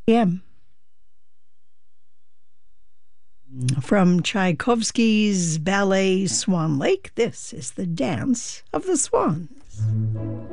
p.m. From Tchaikovsky's ballet Swan Lake, this is the Dance of the Swans.